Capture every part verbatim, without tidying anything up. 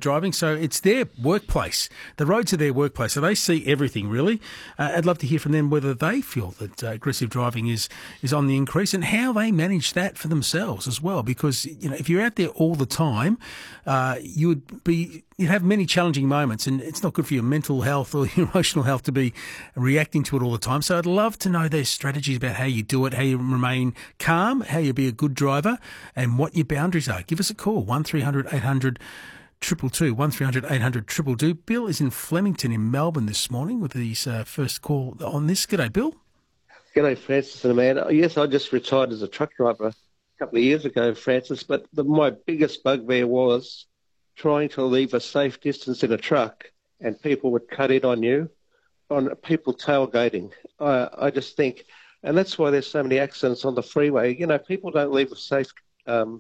driving, so it's their workplace. The roads are their workplace, so they see everything, really. Uh, I'd love to hear from them whether they feel that uh, aggressive driving is, is on the increase and how they manage that for themselves as well, because, you know, if you're out there all the time, uh, you would be... You'd have many challenging moments, and it's not good for your mental health or your emotional health to be reacting to it all the time. So I'd love to know their strategies about how you do it, how you remain calm, how you be a good driver, and what your boundaries are. Give us a call, one three hundred eight hundred two two two, one three hundred eight hundred two two two. Bill is in Flemington in Melbourne this morning with his uh, first call on this. G'day, Bill. G'day, Francis and Amanda. Yes, I just retired as a truck driver a couple of years ago, Francis, but the, my biggest bugbear was trying to leave a safe distance in a truck and people would cut in on you, on people tailgating. Uh, I just think, and that's why there's so many accidents on the freeway. You know, people don't leave a safe um,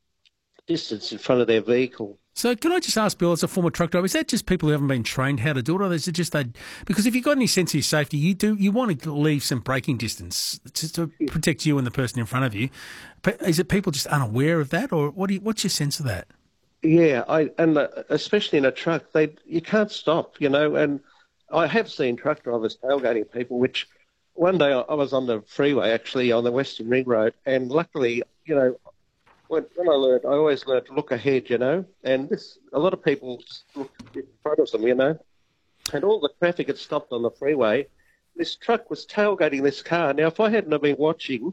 distance in front of their vehicle. So can I just ask, Bill, as a former truck driver, is that just people who haven't been trained how to do it, or is it just they? Because if you've got any sense of your safety, you do you want to leave some braking distance to, to protect you and the person in front of you. But is it people just unaware of that, or what? Do you, what's your sense of that? Yeah, I and uh, especially in a truck, they you can't stop, you know. And I have seen truck drivers tailgating people. Which one day I was on the freeway, actually on the Western Ring Road, and luckily, you know, when, when I learned, I always learned to look ahead, you know. And this, a lot of people look in front of them, you know, and all the traffic had stopped on the freeway. This truck was tailgating this car. Now, if I hadn't have been watching,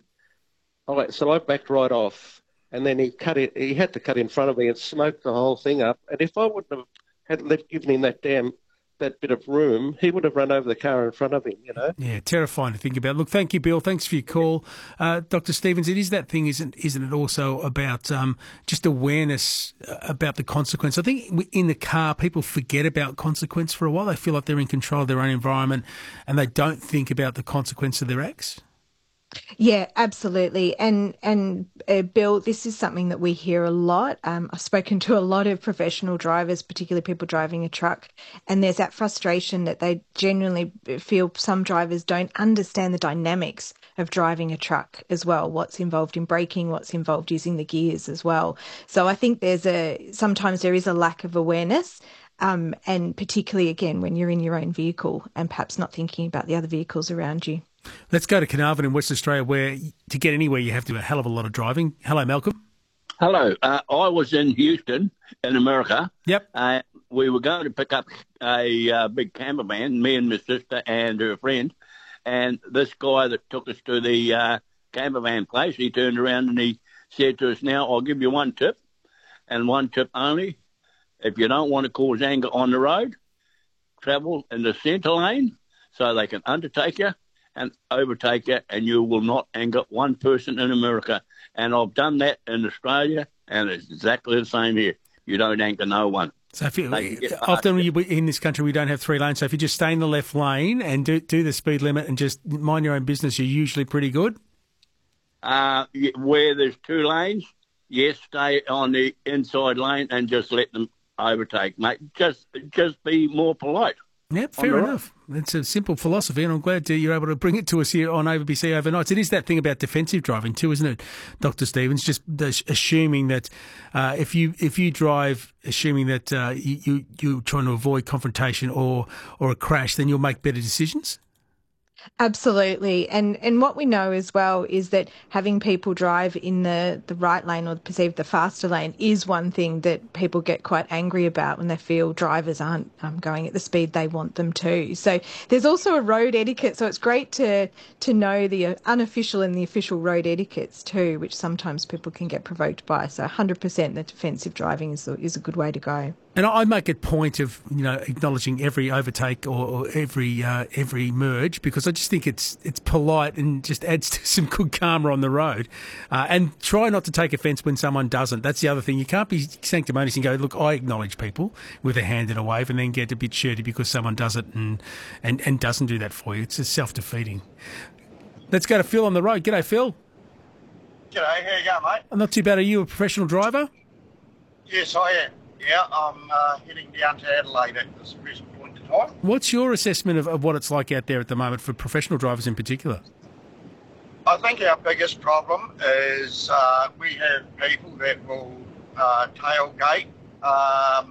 I, so I backed right off. And then he cut it. He had to cut in front of me and smoked the whole thing up. And if I wouldn't have had let, given him that damn that bit of room, he would have run over the car in front of him. You know. Yeah, terrifying to think about. Look, thank you, Bill. Thanks for your call, uh, Doctor Stevens. It is that thing, isn't isn't it? Also about um, just awareness about the consequence. I think in the car, people forget about consequence for a while. They feel like they're in control of their own environment, and they don't think about the consequence of their acts. Yeah, absolutely. And, and uh, Bill, this is something that we hear a lot. Um, I've spoken to a lot of professional drivers, particularly people driving a truck, and there's that frustration that they genuinely feel some drivers don't understand the dynamics of driving a truck as well, what's involved in braking, what's involved using the gears as well. So I think there's a, sometimes there is a lack of awareness. Um, and particularly, again, when you're in your own vehicle and perhaps not thinking about the other vehicles around you. Let's go to Carnarvon in Western Australia, where to get anywhere you have to do a hell of a lot of driving. Hello, Malcolm. Hello. Uh, I was in Houston in America. Yep. Uh, we were going to pick up a uh, big camper van, me and my sister and her friend. And this guy that took us to the uh, camper van place, he turned around and he said to us, now, I'll give you one tip, and one tip only. If you don't want to cause anger on the road, travel in the centre lane so they can undertake you and overtake you, and you will not anger one person in America. And I've done that in Australia, and it's exactly the same here. You don't anger no one. So if you, often you, in this country we don't have three lanes, so if you just stay in the left lane and do, do the speed limit and just mind your own business, you're usually pretty good? Uh, where there's two lanes, yes, stay on the inside lane and just let them overtake, mate. Just, just be more polite. Yep, fair enough. It's a simple philosophy, and I'm glad you're able to bring it to us here on A B C Overnights. It is that thing about defensive driving too, isn't it, Doctor Stevens? Just assuming that uh, if you if you drive, assuming that uh, you, you you're trying to avoid confrontation or or a crash, then you'll make better decisions. Absolutely. And and what we know as well is that having people drive in the, the right lane or perceived the faster lane is one thing that people get quite angry about when they feel drivers aren't um, going at the speed they want them to. So there's also a road etiquette. So it's great to to know the unofficial and the official road etiquettes too, which sometimes people can get provoked by. So one hundred percent the defensive driving is a, is a good way to go. And I make a point of, you know, acknowledging every overtake or, or every uh, every merge, because I just think it's it's polite and just adds to some good karma on the road. Uh, and try not to take offence when someone doesn't. That's the other thing. You can't be sanctimonious and go, look, I acknowledge people with a hand and a wave, and then get a bit shirty because someone does it and, and, and doesn't do that for you. It's just self-defeating. Let's go to Phil on the road. G'day, Phil. G'day, how you going, mate? I'm not too bad. Are you a professional driver? Yes, I am. Yeah, I'm uh, heading down to Adelaide at this present point in time. What's your assessment of, of what it's like out there at the moment for professional drivers in particular? I think our biggest problem is uh, we have people that will uh, tailgate um,